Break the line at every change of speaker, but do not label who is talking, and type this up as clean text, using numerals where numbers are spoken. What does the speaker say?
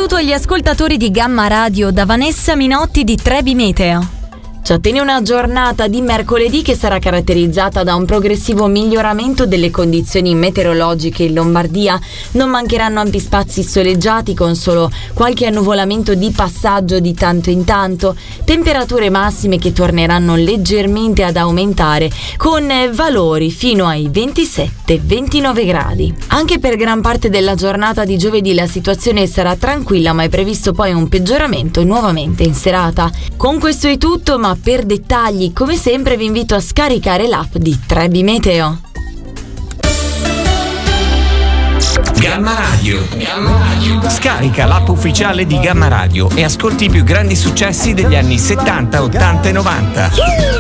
saluto agli ascoltatori di Gamma Radio da Vanessa Minotti di Trebi Meteo. Ci attende una giornata di mercoledì che sarà caratterizzata da un progressivo miglioramento delle condizioni meteorologiche in Lombardia. Non mancheranno ampi spazi soleggiati con solo qualche annuvolamento di passaggio di tanto in tanto, temperature massime che torneranno leggermente ad aumentare con valori fino ai 27-29 gradi. Anche per gran parte della giornata di giovedì la situazione sarà tranquilla, ma è previsto poi un peggioramento nuovamente in serata. Con questo è tutto, ma per dettagli, come sempre, vi invito a scaricare l'app di Trebi Meteo.
Gamma Radio. Scarica l'app ufficiale di Gamma Radio e ascolti i più grandi successi degli anni 70, 80 e 90.